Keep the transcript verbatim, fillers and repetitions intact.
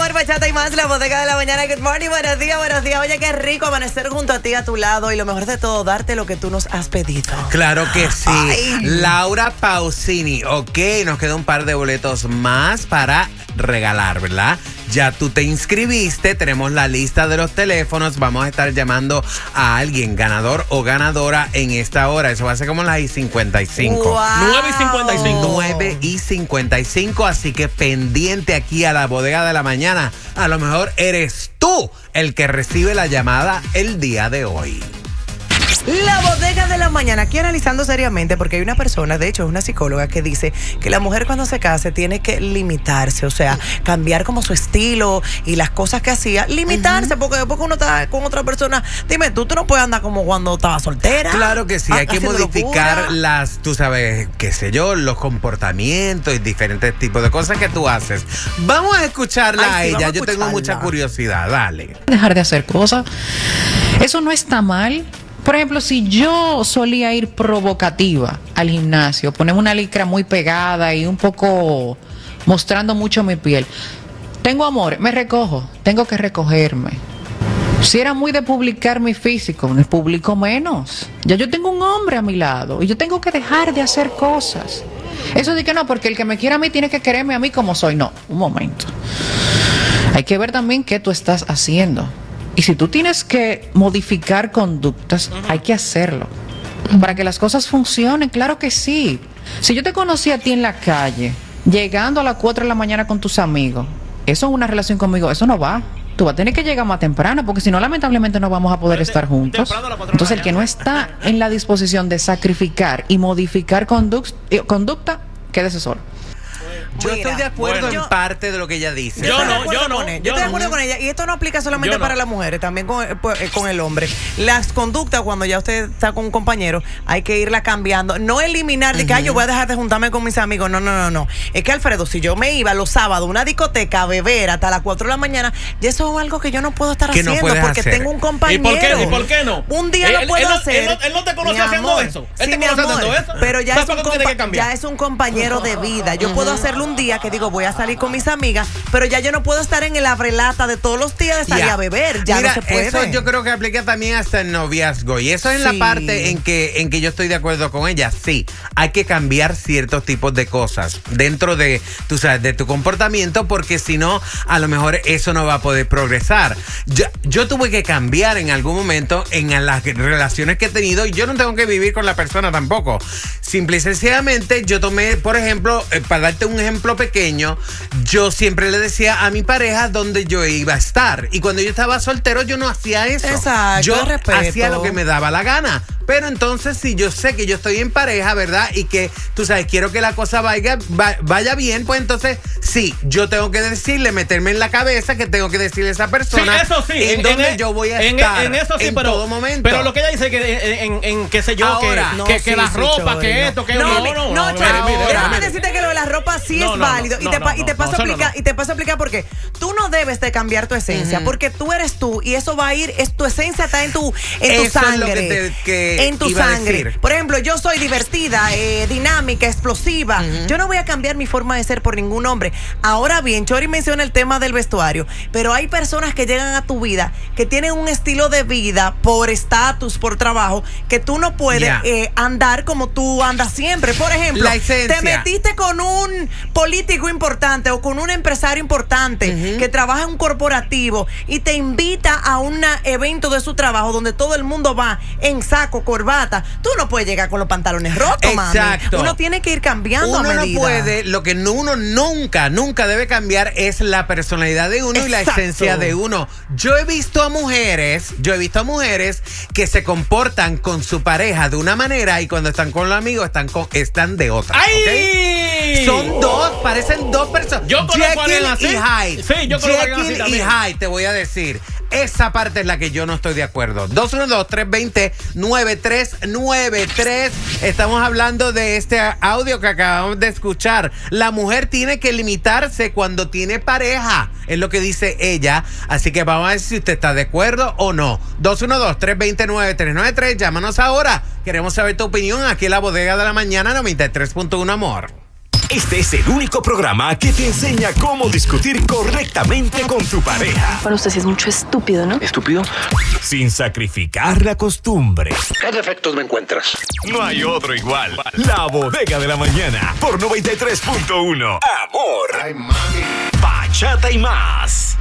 amor, bachata y más, la bodega de la mañana. Good morning, buenos días, buenos días. Oye, qué rico amanecer junto a ti, a tu lado. Y lo mejor de todo, darte lo que tú nos has pedido. Claro que sí. Ay. Laura Pausini. Ok, nos queda un par de boletos más para regalar, ¿verdad? Ya tú te inscribiste, tenemos la lista de los teléfonos, vamos a estar llamando a alguien, ganador o ganadora en esta hora. Eso va a ser como las cincuenta y cinco. Wow. nueve y cincuenta y cinco. nueve y cincuenta y cinco, así que pendiente aquí a la bodega de la mañana. A lo mejor eres tú el que recibe la llamada el día de hoy. La bodega de la mañana, aquí analizando seriamente, porque hay una persona, de hecho es una psicóloga, que dice que la mujer cuando se case tiene que limitarse, o sea, cambiar como su estilo y las cosas que hacía, limitarse, uh-huh. porque después que uno está con otra persona, dime, tú, tú no puedes andar como cuando estaba soltera. Claro que sí, hay que modificar locura. las, tú sabes, qué sé yo, los comportamientos y diferentes tipos de cosas que tú haces. Vamos a escucharla Ay, sí, a ella, a yo tengo mucha curiosidad, dale. Dejar de hacer cosas, eso no está mal. Por ejemplo, si yo solía ir provocativa al gimnasio, ponerme una licra muy pegada y un poco mostrando mucho mi piel, tengo amor, me recojo, tengo que recogerme. Si era muy de publicar mi físico, me publico menos. Ya yo tengo un hombre a mi lado y yo tengo que dejar de hacer cosas. Eso de que no, porque el que me quiera a mí tiene que quererme a mí como soy. No, un momento. Hay que ver también qué tú estás haciendo. Y si tú tienes que modificar conductas, uh-huh. hay que hacerlo. Para que las cosas funcionen, claro que sí. Si yo te conocí a ti en la calle, llegando a las cuatro de la mañana con tus amigos, eso es una relación conmigo, eso no va. Tú vas a tener que llegar más temprano, porque si no, lamentablemente no vamos a poder estar juntos. Entonces, el que no está en la disposición de sacrificar y modificar conduct- conducta, quédese solo. Yo Mira, estoy de acuerdo bueno, en parte de lo que ella dice. Yo no, yo no. Yo, yo estoy de acuerdo con ella. Y esto no aplica solamente no. para las mujeres, también con, con el hombre. Las conductas, cuando ya usted está con un compañero, hay que irla cambiando. No eliminar de uh-huh. que ay, yo voy a dejar de juntarme con mis amigos. No, no, no, no. Es que, Alfredo, si yo me iba los sábados a una discoteca a beber hasta las cuatro de la mañana, y eso es algo que yo no puedo estar que haciendo no porque hacer. tengo un compañero. ¿Y por qué? ¿Y por qué no? Un día él, lo puedo él, él, hacer. Él no, él no te conoce haciendo amor, eso. Él sí, te conoce amor, haciendo eso. Pero ya es, un compa- ya es es un compañero de vida. Yo uh-huh. puedo hacerlo un día que digo, voy a salir con mis amigas, pero ya yo no puedo estar en el abrelata de todos los días de salir yeah. a beber. Ya Mira, no se puede. Eso yo creo que aplica también hasta el noviazgo. Y eso es sí. la parte en que, en que yo estoy de acuerdo con ella. Sí, hay que cambiar ciertos tipos de cosas dentro de, tú sabes, de tu comportamiento, porque si no, a lo mejor eso no va a poder progresar. Yo, yo tuve que cambiar en algún momento en las relaciones que he tenido, y yo no tengo que vivir con la persona tampoco. Simple y sencillamente, yo tomé, por ejemplo, eh, para darte un ejemplo pequeño, yo siempre le decía a mi pareja dónde yo iba a estar. Y cuando yo estaba soltero, yo no hacía eso. Exacto, yo respeto. hacía lo que me daba la gana. Pero entonces, si yo sé que yo estoy en pareja, ¿verdad? Y que, tú sabes, quiero que la cosa vaya, vaya bien, pues entonces, sí, yo tengo que decirle, meterme en la cabeza que tengo que decirle a esa persona. Sí, eso sí. En, en donde en, yo voy a en, estar. En eso sí, en pero, todo momento. Pero lo que ella dice que en, en, en qué sé yo, ahora, que, no, que, sí, que la sí, ropa, Chori, que esto, que no, no, no, no. no, no Chori, mire, mire, déjame mire. decirte que lo de la ropa sí no, es no, válido. no, y te, no, y no, te paso no, a explicar, no. y te paso a explicar por qué. Tú no debes de cambiar tu esencia, uh-huh. porque tú eres tú, y eso va a ir, es, tu esencia está en tu, en tu eso sangre. Es lo que te, que en tu iba sangre. Por ejemplo, yo soy divertida, eh, dinámica, explosiva. Uh-huh. Yo no voy a cambiar mi forma de ser por ningún hombre. Ahora bien, Chori menciona el tema del vestuario, pero hay personas que llegan a tu vida que tienen un estilo de vida por estatus, por trabajo, que tú no puedes yeah. eh, andar como tú andas siempre. Por ejemplo, te metiste con un político importante o con un empresario importante uh-huh. que trabaja en un corporativo y te invita a un evento de su trabajo donde todo el mundo va en saco, corbata. Tú no puedes llegar con los pantalones rotos, Exacto. mami. Uno tiene que ir cambiando uno a medida. Uno no puede, lo que no, uno nunca, nunca debe cambiar es la personalidad de uno Exacto. y la esencia de uno. Yo he visto a mujeres, yo he visto a mujeres que se comportan con su pareja de una manera y cuando están con los amigos están, con, están de otra. ¡Ay! ¿Okay? Son dos, parecen dos personas. Yo conozco a alguien así. Y Hyde. Sí, yo conozco a alguien así Jekyll y Hyde, te voy a decir. Esa parte es la que yo no estoy de acuerdo. dos uno dos, tres dos cero, nueve tres nueve tres. Estamos hablando de este audio que acabamos de escuchar. La mujer tiene que limitarse cuando tiene pareja. Es lo que dice ella. Así que vamos a ver si usted está de acuerdo o no. dos uno dos, tres dos cero, nueve tres nueve tres. Llámanos ahora. Queremos saber tu opinión aquí en la bodega de la mañana noventa y tres punto uno, amor. Este es el único programa que te enseña cómo discutir correctamente con tu pareja. Para usted sí es mucho estúpido, ¿no? ¿Estúpido? Sin sacrificar la costumbre. ¿Qué defectos me encuentras? No hay otro igual. La Bodega de la Mañana por noventa y tres punto uno. Amor. Ay, mami. Bachata y más.